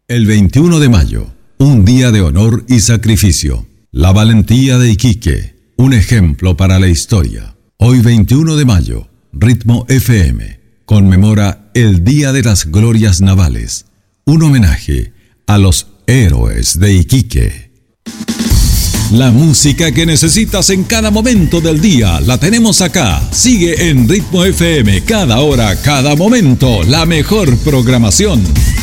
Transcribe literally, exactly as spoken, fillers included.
El veintiuno de mayo, un día de honor y sacrificio. La valentía de Iquique, un ejemplo para la historia. Hoy veintiuno de mayo, Ritmo F M conmemora el Día de las Glorias Navales, un homenaje a los héroes de Iquique. La música que necesitas en cada momento del día la tenemos acá. Sigue en Ritmo F M, cada hora, cada momento, la mejor programación.